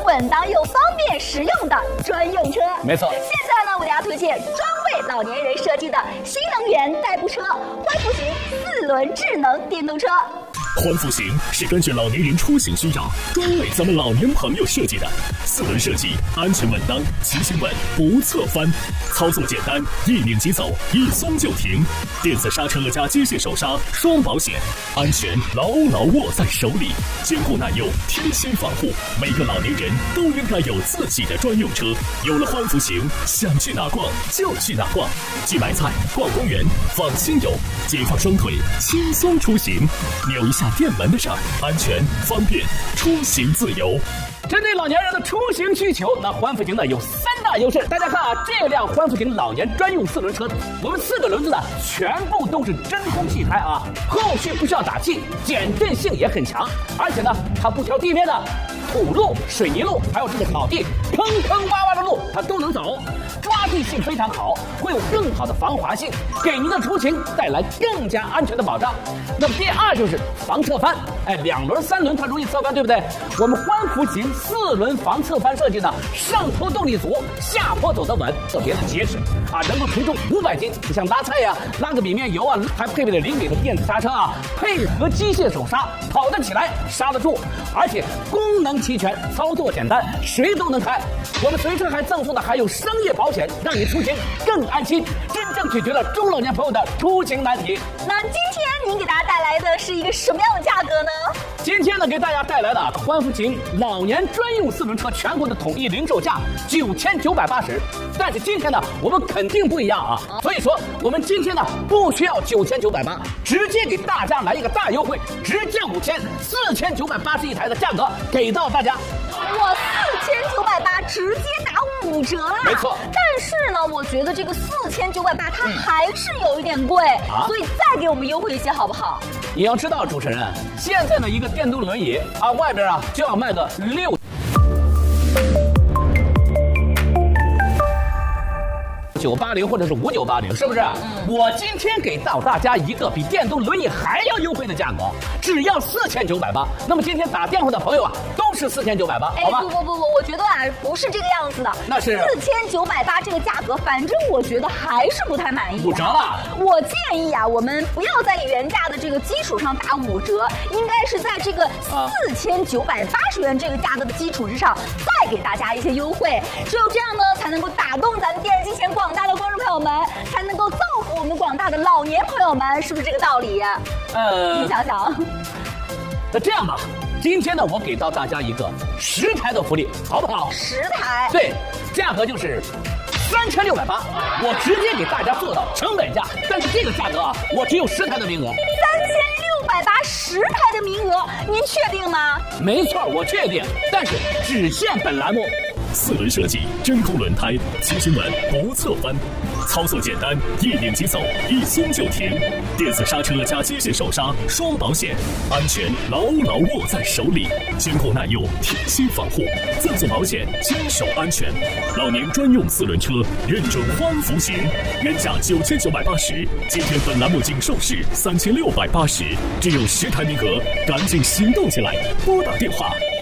稳当又方便实用的专用车。 没错。 现在呢，我给大家推荐专为老年人设计的新能源代步车欢福行4轮智能电动车。 欢福行是根据老年人出行需要，专为咱们老年朋友设计的4轮设计，安全稳当，骑行稳，不侧翻，操作简单，一拧即走，一松就停，电子刹车加机械手刹，双保险，安全牢牢握在手里，坚固耐用，贴心防护。每个老年人都应该有自己的专用车。有了欢福行，想去哪逛就去哪逛，去买菜、逛公园，放心游，解放双腿，轻松出行。扭一下电门的事儿，安全方便，出行自由。 针对老年人的出行需求，那欢福行呢有3大优势。大家看啊，这辆欢福行老年专用4轮车，我们4个轮子呢全部都是真空气胎啊，后续不需要打气，减震性也很强，而且呢它不挑地面的土路、水泥路，还有这个草地坑坑洼洼的路，它都能走，抓地性非常好，会有更好的防滑性，给您的出行带来更加安全的保障。那么第2就是防侧翻，2轮3轮它容易侧翻，对不对？我们欢福行4轮防侧翻设计呢，上坡动力足，下坡走得稳，特别的结实啊，能够承重500斤，像拉菜呀、拉个米面油啊，还配备了灵敏的电子刹车啊，配合机械手刹，跑得起来，刹得住，而且功能齐全，操作简单，谁都能开。我们随车还赠送的还有商业保险，让你出行更安心，真正解决了中老年朋友的出行难题。 那今天您给大家带来的是一个什么样的价格呢？ 今天呢，给大家带来的欢福行老年专用4轮车全国的统一零售价9980，但是今天呢，我们肯定不一样啊，所以说我们今天呢不需要9980，直接给大家来一个大优惠，直降5000，4980一台的价格给到大家。 哇，4980直接打5折啦！ 没错。 但是呢，我觉得这个4980它还是有一点贵，所以再给我们优惠一些好不好？ 你要知道，主持人，现在呢一个电动轮椅啊，外边啊就要卖个6980或者是5980，是不是？我今天给到大家一个比电动轮椅还要优惠的价格，只要4980。那么今天打电话的朋友啊，都是4980，好吧？ 不，我觉得啊不是这个样子的。 那是 4980这个价格，反正我觉得还是不太满意。 5折了。 我建议啊，我们不要在原价的这个基础上打5折，应该是在这个4980元这个价格的基础之上，再给大家一些优惠。只有这样呢，才能够打动咱们电视机前广大的观众朋友们，才能够造福我们广大的老年朋友们，是不是这个道理？你想想。 那这样吧，今天呢，我给到大家一个10台的福利，好不好 ？10台。 对，价格就是3680，我直接给大家做到成本价，但是这个价格啊，我只有10台的名额。 3680，10台的名额，您确定吗？ 没错，我确定，但是只限本栏目。 4轮设计，真空轮胎，骑行稳，不侧翻，操作简单，一拧即走，一松就停，电子刹车加机械手刹，双保险，安全牢牢握在手里，坚固耐用，贴心防护，赠送保险，坚守安全。老年专用4轮车，认准欢福行，原价9980，今天本栏目仅售市3680，只有10台名额，赶紧行动起来，拨打电话